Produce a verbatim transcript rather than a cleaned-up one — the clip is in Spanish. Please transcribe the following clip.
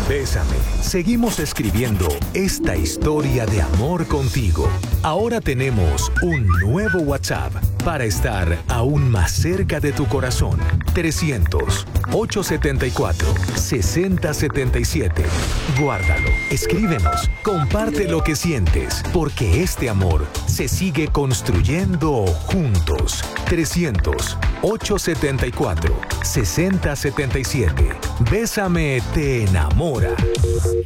Bésame. Seguimos escribiendo esta historia de amor contigo. Ahora tenemos un nuevo WhatsApp para estar aún más cerca de tu corazón. trescientos, ochocientos setenta y cuatro, sesenta setenta y siete. Guárdalo, escríbenos, comparte lo que sientes, porque este amor se sigue construyendo juntos. trescientos, ochocientos setenta y cuatro, sesenta setenta y siete. Bésame te enamora.